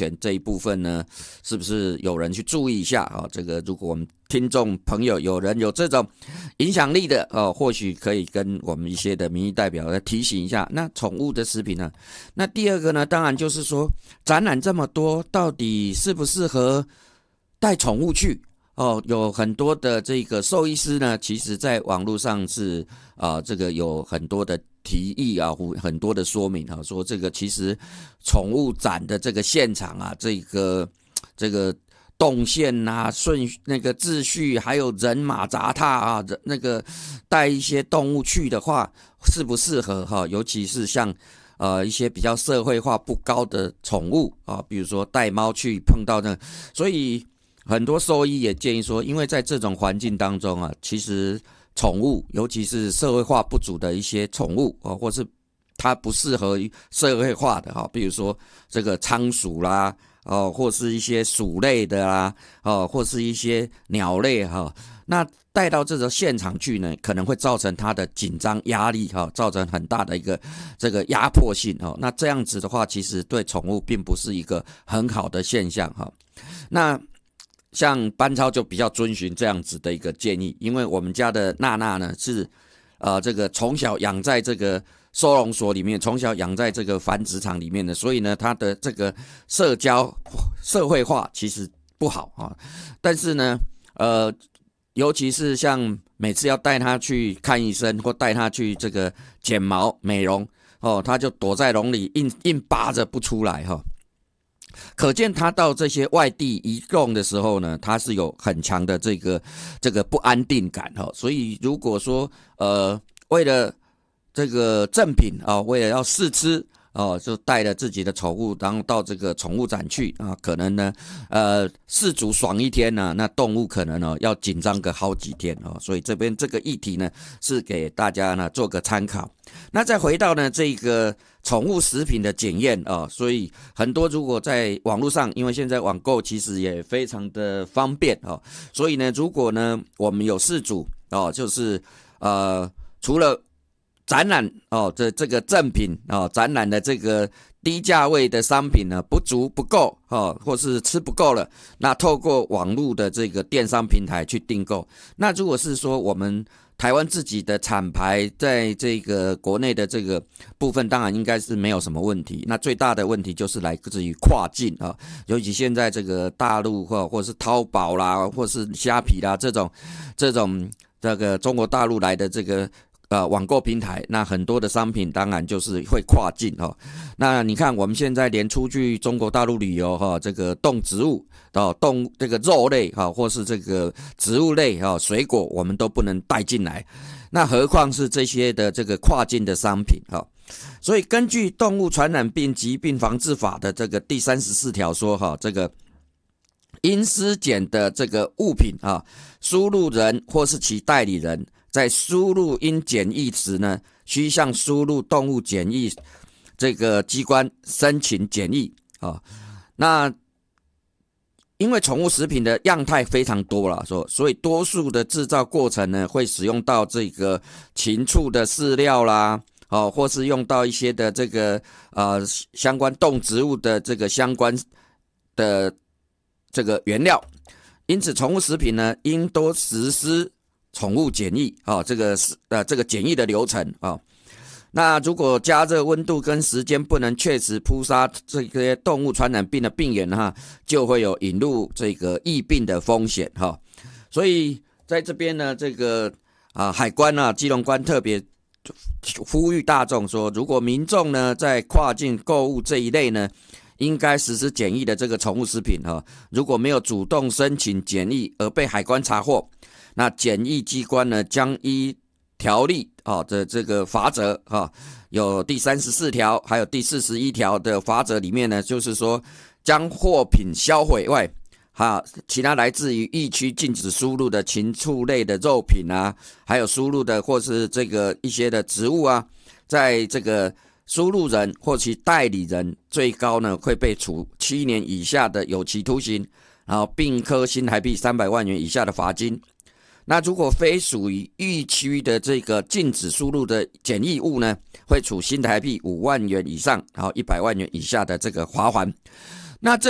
权这一部分呢，是不是有人去注意一下啊？这个如果我们听众朋友有人有这种影响力的或许可以跟我们一些的民意代表来提醒一下。那宠物的食品呢？那第二个呢，当然就是说展览这么多，到底适不适合带宠物去？有很多的这个兽医师呢，其实在网络上是这个有很多的提议啊，很多的说明啊，说这个其实宠物展的这个现场啊，这个动线啊、那个秩序，还有人马杂踏啊，那个带一些动物去的话，适不适合哈？尤其是像一些比较社会化不高的宠物啊，比如说带猫去碰到那，所以很多兽医也建议说，因为在这种环境当中啊，其实宠物，尤其是社会化不足的一些宠物或是它不适合社会化的比如说这个仓鼠啦，或是一些鼠类的啦，或是一些鸟类那带到这个现场去呢，可能会造成它的紧张压力造成很大的一个这个压迫性那这样子的话，其实对宠物并不是一个很好的现象那像班超就比较遵循这样子的一个建议，因为我们家的娜娜呢是这个从小养在这个收容所里面，从小养在这个繁殖场里面的，所以呢她的这个社会化其实不好但是呢尤其是像每次要带她去看医生或带她去这个剪毛美容她就躲在笼里硬扒着不出来可见他到这些外地移动的时候呢，他是有很强的这个不安定感所以如果说为了这个赠品为了要试吃就带了自己的宠物，然后到这个宠物展去可能呢饲主爽一天呢，那动物可能要紧张个好几天所以这边这个议题呢是给大家呢做个参考。那再回到呢这个宠物食品的检验所以很多如果在网络上，因为现在网购其实也非常的方便所以呢如果呢我们有饲主就是除了展览这个赠品展览的这个低价位的商品呢不足不够或是吃不够了，那透过网络的这个电商平台去订购。那如果是说我们台湾自己的厂牌在这个国内的这个部分，当然应该是没有什么问题。那最大的问题就是来自于跨境尤其现在这个大陆或是淘宝啦，或是虾皮啦这种这个中国大陆来的这个网购平台，那很多的商品当然就是会跨境那你看我们现在连出去中国大陆旅游这个动植物动这个肉类或是这个植物类水果我们都不能带进来，那何况是这些的这个跨境的商品所以根据动物传染病疾病防治法的这个第34条说这个因尸检的这个物品输入人或是其代理人在输入应检疫时呢，需向输入动物检疫这个机关申请检疫那因为宠物食品的样态非常多了，所以多数的制造过程呢，会使用到这个禽畜的饲料啦或是用到一些的这个相关动植物的这个相关的这个原料，因此宠物食品呢应多实施宠物检疫这个检疫的流程那如果加热温度跟时间不能确实扑杀这些动物传染病的病原就会有引入这个疫病的风险所以在这边呢，这个海关基隆关特别呼吁大众说，如果民众呢在跨境购物这一类呢，应该实施检疫的这个宠物食品如果没有主动申请检疫而被海关查获，那检疫机关呢将依条例的这个罚则有第34条还有第41条的罚则里面呢，就是说将货品销毁外其他来自于疫区禁止输入的禽畜类的肉品还有输入的或是这个一些的植物在这个输入人或其代理人最高呢会被处7年以下的有期徒刑，然后并科新台币300万元以下的罚金。那如果非属于疫区的这个禁止输入的检疫物呢，会处新台币5万元以上，然后100万元以下的这个罚锾。那这